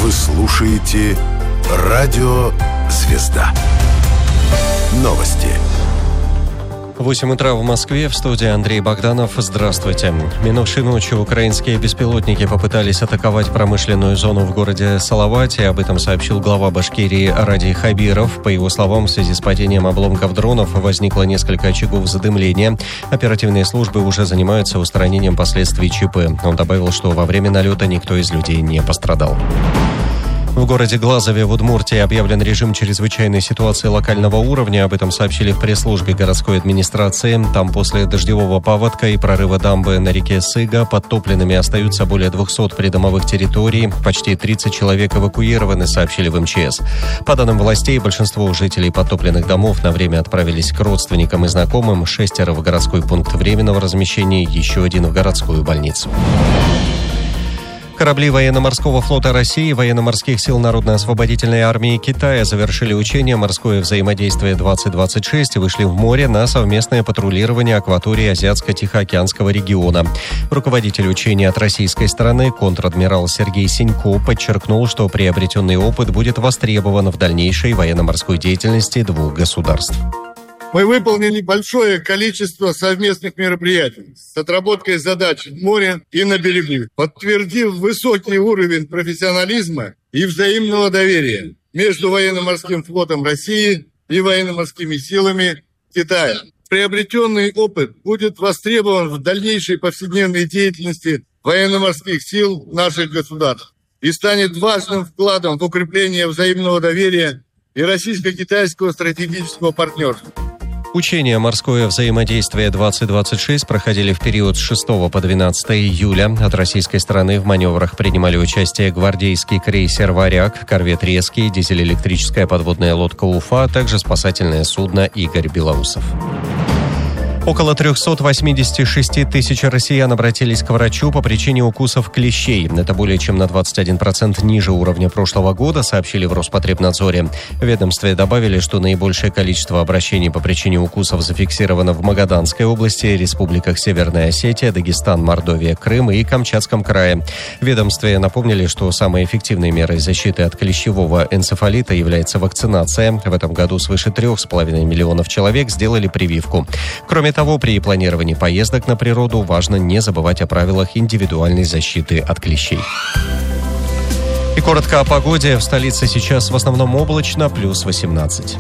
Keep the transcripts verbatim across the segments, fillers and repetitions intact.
Вы слушаете Радио Звезда. Новости. восемь утра в Москве, в студии Андрей Богданов. Здравствуйте. Минувшей ночью украинские беспилотники попытались атаковать промышленную зону в городе Салавате. Об этом сообщил глава Башкирии Радий Хабиров. По его словам, в связи с падением обломков дронов возникло несколько очагов задымления. Оперативные службы уже занимаются устранением последствий ЧП. Он добавил, что во время налета никто из людей не пострадал. В городе Глазове в Удмуртии объявлен режим чрезвычайной ситуации локального уровня. Об этом сообщили в пресс-службе городской администрации. Там после дождевого паводка и прорыва дамбы на реке Сыга подтопленными остаются более двухсот придомовых территорий. Почти тридцать человек эвакуированы, сообщили в МЧС. По данным властей, большинство жителей подтопленных домов на время отправились к родственникам и знакомым. Шестеро в городской пункт временного размещения, еще один в городскую больницу. Корабли военно-морского флота России и военно-морских сил Народно-освободительной армии Китая завершили учение «Морское взаимодействие-двадцать двадцать шесть» и вышли в море на совместное патрулирование акватории Азиатско-Тихоокеанского региона. Руководитель учения от российской стороны, контр-адмирал Сергей Синько, подчеркнул, что приобретенный опыт будет востребован в дальнейшей военно-морской деятельности двух государств. Мы выполнили большое количество совместных мероприятий с отработкой задач в море и на берегу, подтвердив высокий уровень профессионализма и взаимного доверия между военно-морским флотом России и военно-морскими силами Китая. Приобретенный опыт будет востребован в дальнейшей повседневной деятельности военно-морских сил наших государств и станет важным вкладом в укрепление взаимного доверия и российско-китайского стратегического партнерства. Учения «Морское взаимодействие-двадцать двадцать шесть» проходили в период с шестого по двенадцатое июля. От российской стороны в маневрах принимали участие гвардейский крейсер «Варяг», корвет «Резкий», дизель-электрическая подводная лодка «Уфа», а также спасательное судно «Игорь Белоусов». Около триста восемьдесят шесть тысяч россиян обратились к врачу по причине укусов клещей. Это более чем на двадцать один процент ниже уровня прошлого года, сообщили в Роспотребнадзоре. В ведомстве добавили, что наибольшее количество обращений по причине укусов зафиксировано в Магаданской области, республиках Северная Осетия, Дагестан, Мордовия, Крым и Камчатском крае. В ведомстве напомнили, что самой эффективной мерой защиты от клещевого энцефалита является вакцинация. В этом году свыше трех с половиной миллионов человек сделали прививку. Кроме того, при планировании поездок на природу важно не забывать о правилах индивидуальной защиты от клещей. И коротко о погоде. В столице сейчас в основном облачно, плюс восемнадцать.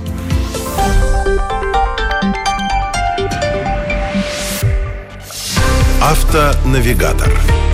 Автонавигатор.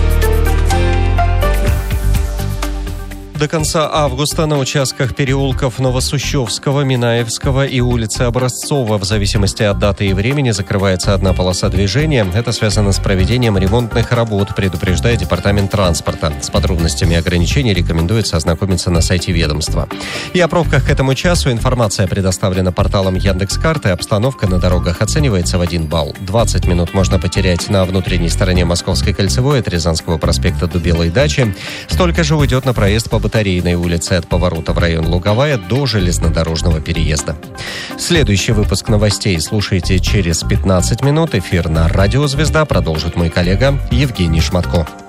До конца августа на участках переулков Новосущевского, Минаевского и улицы Образцова в зависимости от даты и времени закрывается одна полоса движения. Это связано с проведением ремонтных работ, предупреждает Департамент транспорта. С подробностями ограничений рекомендуется ознакомиться на сайте ведомства. И о пробках к этому часу информация предоставлена порталом Яндекс.Карты. Обстановка на дорогах оценивается в один балл. двадцать минут можно потерять на внутренней стороне Московской кольцевой от Рязанского проспекта до Белой дачи. Столько же уйдет на проезд по Батарейной улице от поворота в район Луговая до железнодорожного переезда. Следующий выпуск новостей слушайте через пятнадцать минут. Эфир на Радио Звезда продолжит мой коллега Евгений Шматко.